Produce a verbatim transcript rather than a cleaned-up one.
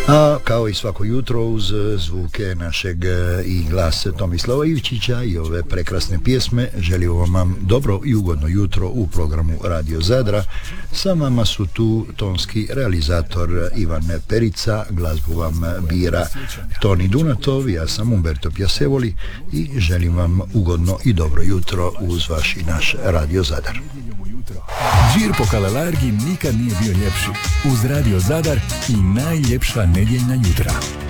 A kao i svako jutro uz zvuke našeg i glas Tomislava Ivčića i ove prekrasne pjesme želio vam dobro i ugodno jutro u programu Radio Zadra. Sa vama su tu tonski realizator Ivan Perica, glazbu vam bira Toni Dunatov, ja sam Umberto Pjasevoli i želim vam ugodno i dobro jutro uz vaš i naš Radio Zadar. Žir po Kalelargi nikad nije bio ljepši. Uz Radio Zadar i najljepša nedjeljna jutra.